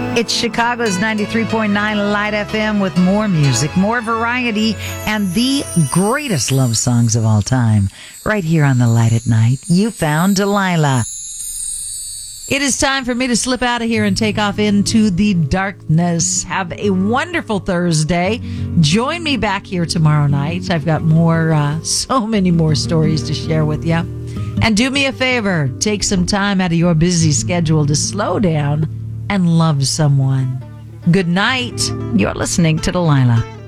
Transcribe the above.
It's Chicago's 93.9 Light FM with more music, more variety, and the greatest love songs of all time. Right here on the Light at Night, you found Delilah. It is time for me to slip out of here and take off into the darkness. Have a wonderful Thursday. Join me back here tomorrow night. I've got so many more stories to share with you. And do me a favor, take some time out of your busy schedule to slow down and love someone. Good night. You're listening to Delilah.